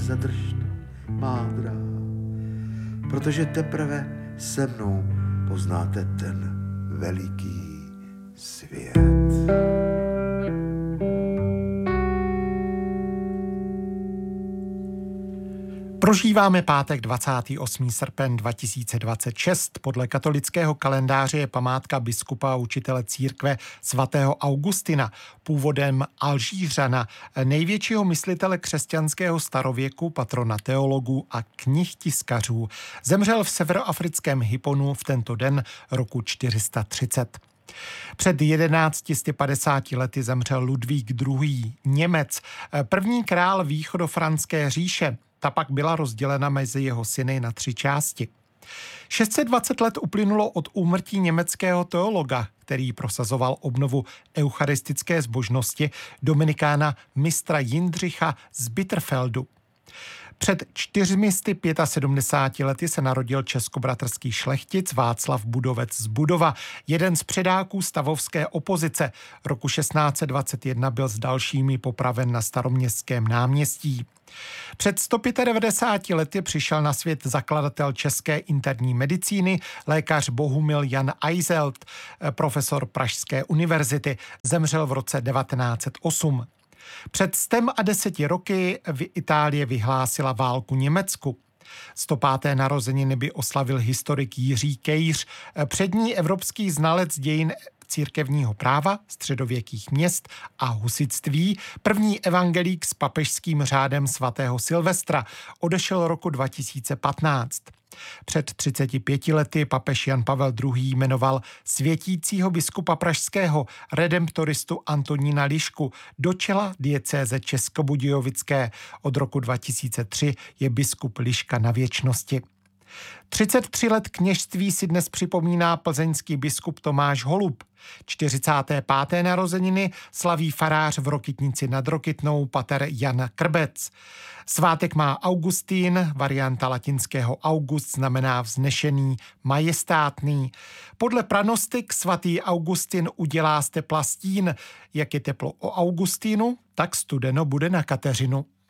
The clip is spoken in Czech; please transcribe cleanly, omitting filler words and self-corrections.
zadržte, má dráha, protože teprve se mnou poznáte ten veliký svět. Prožíváme pátek 28. srpen 2026. Podle katolického kalendáře je památka biskupa a učitele církve svatého Augustina, původem Alžířana, největšího myslitele křesťanského starověku, patrona teologů a knihtiskařů. Zemřel v severoafrickém Hipponu v tento den roku 430. Před 1150 lety zemřel Ludvík II. Němec, první král východofranské říše. Ta pak byla rozdělena mezi jeho syny na 3 části. 620 let uplynulo od úmrtí německého teologa, který prosazoval obnovu eucharistické zbožnosti, dominikána mistra Jindřicha z Bitterfeldu. Před 475 lety se narodil českobratrský šlechtic Václav Budovec z Budova, jeden z předáků stavovské opozice. Roku 1621 byl s dalšími popraven na Staroměstském náměstí. Před 195 lety přišel na svět zakladatel české interní medicíny, lékař Bohumil Jan Eizelt, profesor Pražské univerzity. Zemřel v roce 1908. Před 110 roky v Itálie vyhlásila válku Německu. 105. narozeniny by oslavil historik Jiří Kejř, přední evropský znalec dějin církevního práva, středověkých měst a husitství, první evangelík s papežským řádem svatého Silvestra, odešel roku 2015. Před 35 lety papež Jan Pavel II. Jmenoval světícího biskupa pražského redemptoristu Antonína Lišku do čela diecéze Českobudějovické. Od roku 2003 je biskup Liška na věčnosti. 33 let kněžství si dnes připomíná plzeňský biskup Tomáš Holub. 45. narozeniny slaví farář v Rokytnici nad Rokytnou pater Jan Krbec. Svátek má Augustín, varianta latinského August znamená vznešený, majestátný. Podle pranostik svatý Augustin udělá z tepla stín. Jak je teplo o Augustínu, tak studeno bude na Kateřinu.